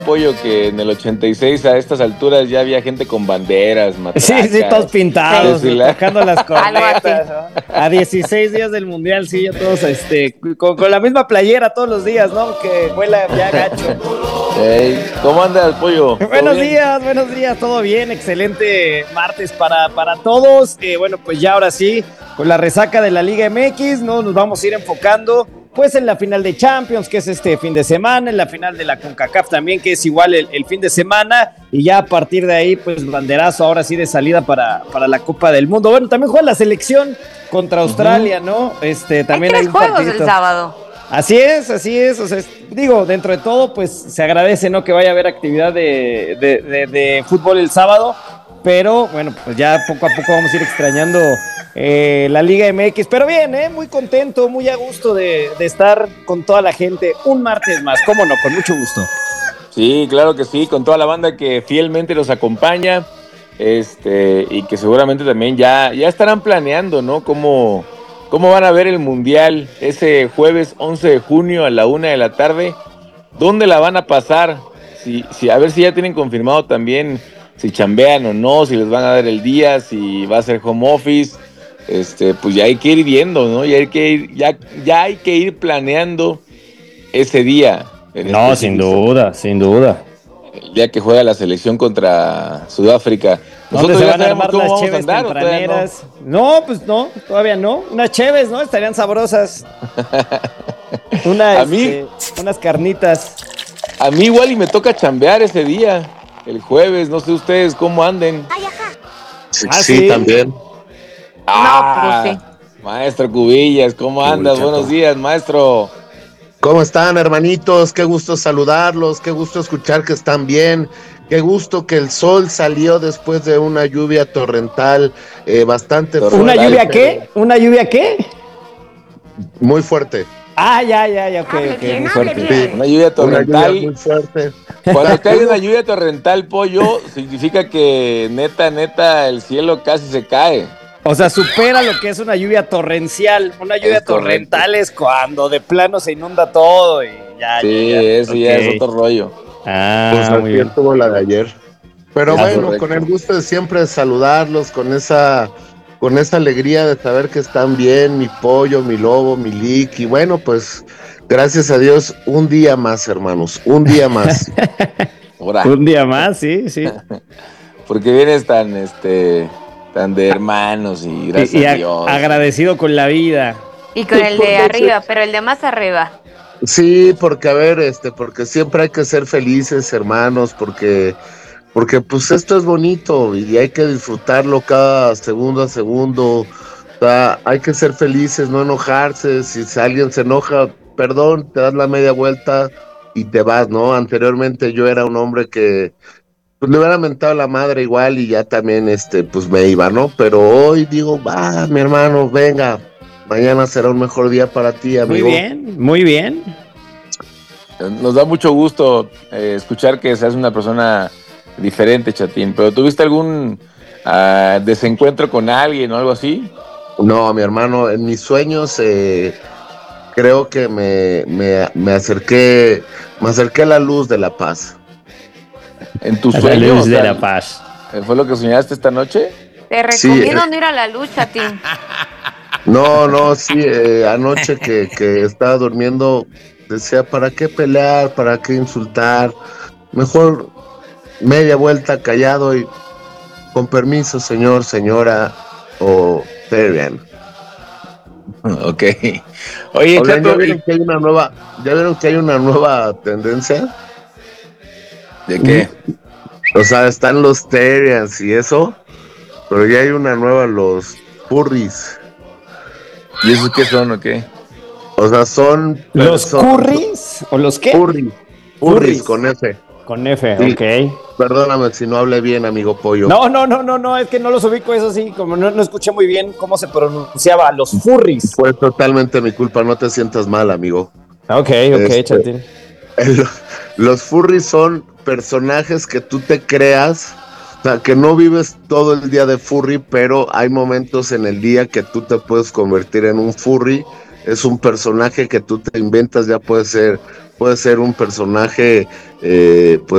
Pollo, que en el 86 a estas alturas ya había gente con banderas, matracas. Sí, todos pintados, Sí, tocando las Algo así. cornetas, ¿no? A 16 días del Mundial, sí, ya todos con la misma playera todos los días, ¿no? Que huela ya gacho. Hey, ¿cómo anda el Pollo? Buenos días, todo bien, excelente martes para todos. Bueno, pues ya ahora sí, con la resaca de la Liga MX, ¿no? Nos vamos a ir enfocando pues en la final de Champions, que es este fin de semana, en la final de la CONCACAF también, que es igual el fin de semana, y ya a partir de ahí, pues banderazo ahora sí de salida para la Copa del Mundo. Bueno, también juega la selección contra Australia, ¿no? También hay un juegos partidito el sábado. Así es, o sea, digo, dentro de todo, pues se agradece, ¿no? Que vaya a haber actividad de fútbol el sábado, pero bueno, pues ya poco a poco vamos a ir extrañando la Liga MX, pero bien, muy contento, muy a gusto de estar con toda la gente un martes más, cómo no, con mucho gusto. Sí, claro que sí, con toda la banda que fielmente nos acompaña, y que seguramente también ya estarán planeando, ¿no? Cómo van a ver el Mundial ese jueves 11 de junio a la 1:00 p.m. ¿Dónde la van a pasar? A ver si ya tienen confirmado también si chambean o no, si les van a dar el día, si va a ser home office. Pues ya hay que ir viendo, ¿no? Ya hay que ir planeando ese día. No, sin duda. El día que juega la selección contra Sudáfrica. ¿Dónde se van a armar cómo las vamos a cheves andar, tempraneras? No, pues no, todavía no. Unas cheves, ¿no? Estarían sabrosas. Unas carnitas. A mí igual y me toca chambear ese día, el jueves. No sé ustedes cómo anden. Sí, también. Pues sí. Maestro Cubillas, ¿cómo andas? Buenos días, maestro. ¿Cómo están, hermanitos? Qué gusto saludarlos, qué gusto escuchar que están bien, qué gusto que el sol salió después de una lluvia torrental bastante fuerte. ¿Una lluvia qué? ¿Una lluvia qué? Muy fuerte. Ya, ok, muy fuerte. Sí, una lluvia torrental. Una lluvia muy fuerte. Cuando cae una lluvia torrental, Pollo, significa que neta, el cielo casi se cae. O sea, supera lo que es una lluvia torrencial. Una lluvia torrental es cuando de plano se inunda todo y ya. Sí, eso ya es otro rollo. Pues muy bien. tuvo la de ayer. Pero bueno, correcto. con el gusto de siempre saludarlos, con esa alegría de saber que están bien, mi Pollo, mi Lobo, mi Lick, y bueno, pues gracias a Dios, un día más, hermanos, un día más. Un día más, sí. Porque vienes tan de hermanos y gracias a Dios. Agradecido con la vida. Y con el de arriba, pero el de más arriba. Sí, porque a ver, porque siempre hay que ser felices, hermanos, porque pues esto es bonito y hay que disfrutarlo cada segundo a segundo. O sea, hay que ser felices, no enojarse. Si alguien se enoja, perdón, te das la media vuelta y te vas, ¿no? Anteriormente yo era un hombre que pues le hubiera mentado a la madre igual y ya también pues me iba, ¿no? Pero hoy digo, va, mi hermano, venga, mañana será un mejor día para ti, amigo. Muy bien. Nos da mucho gusto escuchar que seas una persona diferente, Chatín. ¿Pero tuviste algún desencuentro con alguien o algo así? No, mi hermano, en mis sueños creo que me acerqué a la luz de la paz. ¿En tus La sueños? luz de la paz. ¿Fue lo que soñaste esta noche? Te recomiendo no ir a la luz, Chatín. No, sí, anoche que estaba durmiendo decía, ¿para qué pelear? ¿Para qué insultar? Mejor media vuelta callado y con permiso, señor, señora, o Terian. Ok. Oye, Chato, ¿ya vieron que hay una nueva tendencia? ¿De qué? O sea, están los Terians y eso, pero ya hay una nueva, los furries. ¿Y esos qué son o qué? O sea, son... ¿Los curries? ¿O los qué? Furries con F. Con F, Sí. ok. Perdóname si no hablé bien, amigo Pollo. No, es que no los ubico, eso sí, como no escuché muy bien cómo se pronunciaba, los furries. Fue totalmente mi culpa, no te sientas mal, amigo. Ok, Chatín. Los furries son personajes que tú te creas, o sea, que no vives todo el día de furry, pero hay momentos en el día que tú te puedes convertir en un furry. Es un personaje que tú te inventas, ya puede ser puede ser un personaje pues